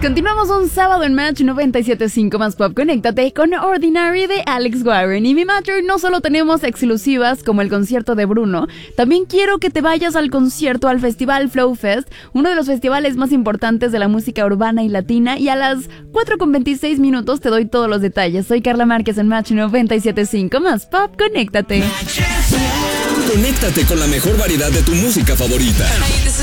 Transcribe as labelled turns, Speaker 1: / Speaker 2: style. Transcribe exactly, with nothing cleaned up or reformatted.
Speaker 1: Continuamos un sábado en Match noventa y siete punto cinco más Pop. Conéctate con Ordinary de Alex Warren. Y mi Matcher, no solo tenemos exclusivas como el concierto de Bruno, también quiero que te vayas al concierto, al Festival Flow Fest, uno de los festivales más importantes de la música urbana y latina. Y a las cuatro con veintiséis minutos te doy todos los detalles. Soy Carla Márquez en Match noventa y siete punto cinco más Pop. Conéctate.
Speaker 2: Conéctate con la mejor variedad de tu música favorita.